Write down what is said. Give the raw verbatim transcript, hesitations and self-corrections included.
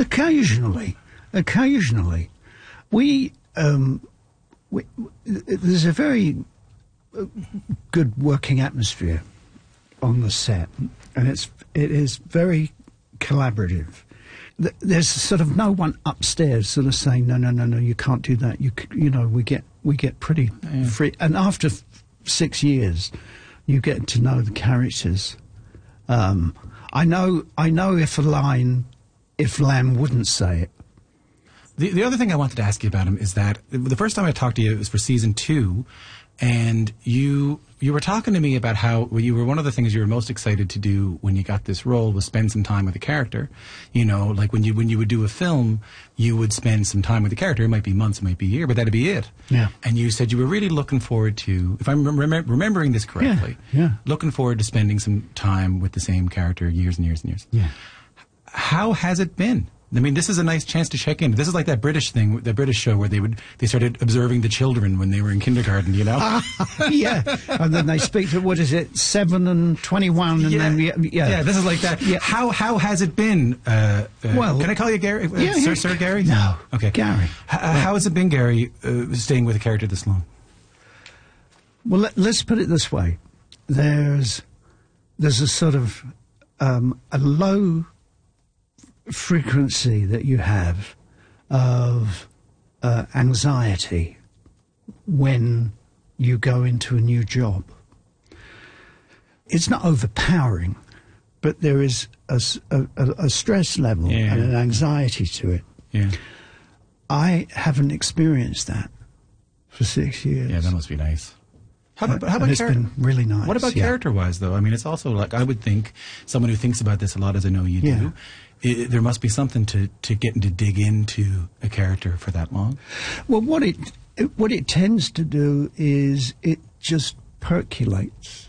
Occasionally, occasionally, we, um, we there's a very good working atmosphere on the set, and it's it is very collaborative. There's sort of no one upstairs sort of saying no, no, no, no, you can't do that. You you know, we get we get pretty yeah. free, and after f six years, you get to know the characters. Um, I know I know if a line, if Lamb wouldn't say it. The the other thing I wanted to ask you about him is that the first time I talked to you it was for season two, and you. You were talking to me about how well, you were one of the things you were most excited to do when you got this role was spend some time with the character. You know, like when you when you would do a film, you would spend some time with the character. It might be months, it might be a year, but that'd be it. Yeah. And you said you were really looking forward to, if I'm rem remembering this correctly, yeah, yeah. looking forward to spending some time with the same character years and years and years. Yeah. How has it been? I mean, this is a nice chance to check in. This is like that British thing, the British show where they would they started observing the children when they were in kindergarten, you know? Uh, yeah, and then they speak to, what is it, seven and twenty-one, and yeah. then, yeah, yeah. Yeah, this is like that. Yeah. How how has it been? Uh, uh, well, can I call you Gary? Uh, yeah, Sir, yeah. Sir Gary? No, okay, Gary. H how has it been, Gary, uh, staying with a character this long? Well, let, let's put it this way: there's there's a sort of um, a low frequency that you have of uh, anxiety when you go into a new job. It's not overpowering, but there is a, a, a stress level yeah. and an anxiety to it. Yeah. I haven't experienced that for six years. Yeah, that must be nice. How about, Uh, how about it's been really nice. What about yeah. character-wise, though? I mean, it's also like, I would think, someone who thinks about this a lot, as I know you Yeah. do, it, there must be something to, to getting to dig into a character for that long. Well, what it, it what it tends to do is it just percolates.